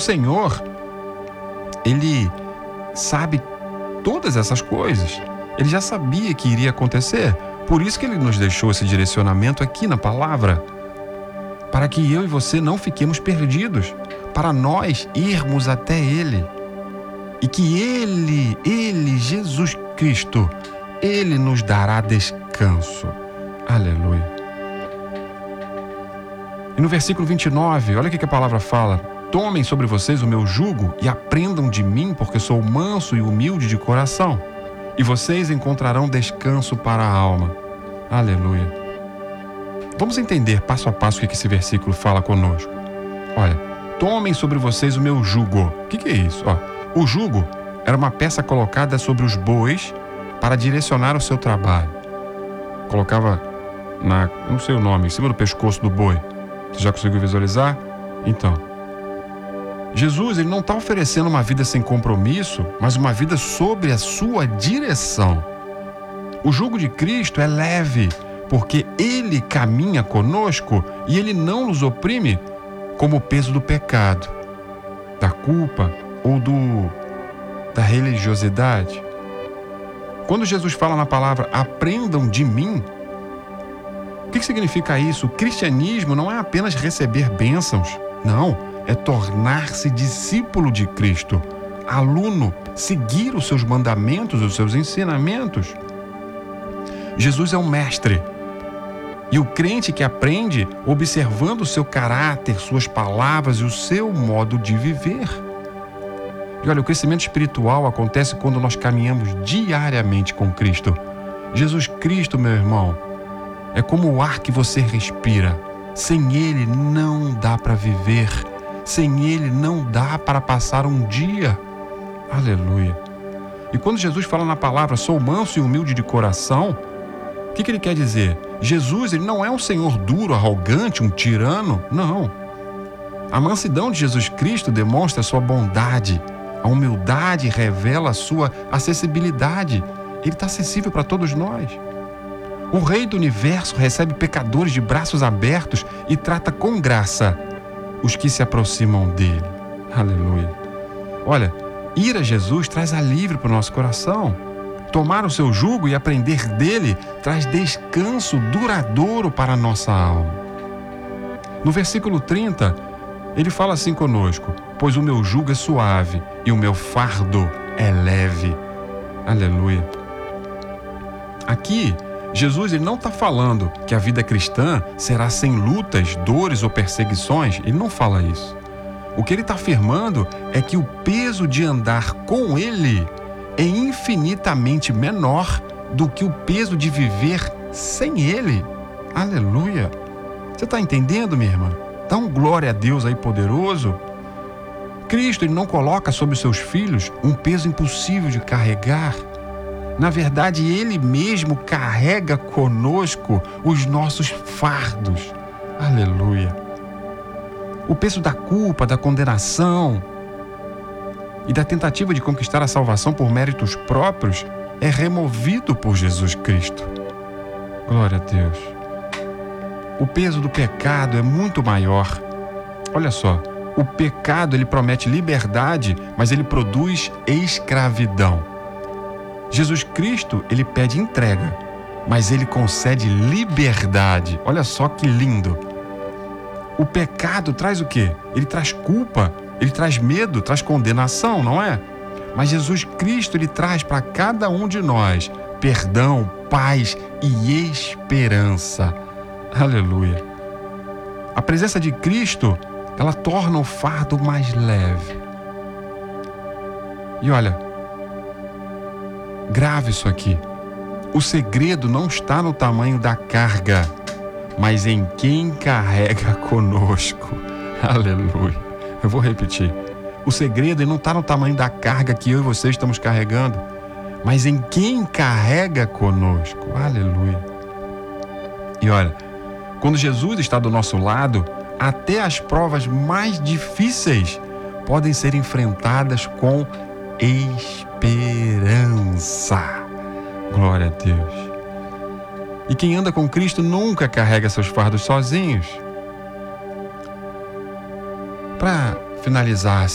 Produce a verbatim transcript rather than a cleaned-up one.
Senhor, Ele sabe todas essas coisas. Ele já sabia que iria acontecer. Por isso que Ele nos deixou esse direcionamento aqui na palavra. Para que eu e você não fiquemos perdidos. Para nós irmos até Ele. E que Ele, Ele, Jesus Cristo, Ele nos dará descanso. Aleluia. E no versículo vinte e nove, olha o que a palavra fala. Tomem sobre vocês o meu jugo e aprendam de mim, porque sou manso e humilde de coração. E vocês encontrarão descanso para a alma. Aleluia. Vamos entender passo a passo o que esse versículo fala conosco. Olha, tomem sobre vocês o meu jugo. O que, que é isso? Ó, o jugo era uma peça colocada sobre os bois para direcionar o seu trabalho. Colocava na, não sei o nome, em cima do pescoço do boi. Você já conseguiu visualizar? Então, Jesus, Ele não está oferecendo uma vida sem compromisso, mas uma vida sob a sua direção. O jugo de Cristo é leve, porque Ele caminha conosco e Ele não nos oprime como o peso do pecado, da culpa ou do, da religiosidade. Quando Jesus fala na palavra, aprendam de mim, o que significa isso? O cristianismo não é apenas receber bênçãos, não, é tornar-se discípulo de Cristo, aluno, seguir os seus mandamentos, os seus ensinamentos. Jesus é um mestre, e o crente que aprende observando o seu caráter, suas palavras e o seu modo de viver. E olha, o crescimento espiritual acontece quando nós caminhamos diariamente com Cristo. Jesus Cristo, meu irmão, é como o ar que você respira. Sem Ele não dá para viver. Sem Ele não dá para passar um dia. Aleluia. E quando Jesus fala na palavra, sou manso e humilde de coração, o que, que Ele quer dizer? Jesus, Ele não é um Senhor duro, arrogante, um tirano. Não. A mansidão de Jesus Cristo demonstra a sua bondade. A humildade revela a sua acessibilidade. Ele está acessível para todos nós. O Rei do Universo recebe pecadores de braços abertos e trata com graça os que se aproximam dele. Aleluia. Olha, ir a Jesus traz alívio para o nosso coração. Tomar o seu jugo e aprender dele traz descanso duradouro para a nossa alma. No versículo trinta, ele fala assim conosco: pois o meu jugo é suave e o meu fardo é leve. Aleluia. Aqui, Jesus ele não está falando que a vida cristã será sem lutas, dores ou perseguições. Ele não fala isso. O que ele está afirmando é que o peso de andar com ele é infinitamente menor do que o peso de viver sem ele. Aleluia. Você está entendendo, minha irmã? Dá um glória a Deus aí poderoso. Cristo ele não coloca sobre os seus filhos um peso impossível de carregar. Na verdade, Ele mesmo carrega conosco os nossos fardos. Aleluia. O peso da culpa, da condenação e da tentativa de conquistar a salvação por méritos próprios é removido por Jesus Cristo. Glória a Deus. O peso do pecado é muito maior. Olha só, o pecado ele promete liberdade, mas ele produz escravidão. Jesus Cristo, ele pede entrega, mas ele concede liberdade. Olha só que lindo. O pecado traz o quê? Ele traz culpa, ele traz medo, traz condenação, não é? Mas Jesus Cristo, ele traz para cada um de nós perdão, paz e esperança. Aleluia. A presença de Cristo, ela torna o fardo mais leve. E olha, grave isso aqui. O segredo não está no tamanho da carga, mas em quem carrega conosco. Aleluia. Eu vou repetir. O segredo não está no tamanho da carga que eu e você estamos carregando, mas em quem carrega conosco. Aleluia. E olha, quando Jesus está do nosso lado, até as provas mais difíceis podem ser enfrentadas com esperança. Glória a Deus. E quem anda com Cristo nunca carrega seus fardos sozinhos. Para finalizar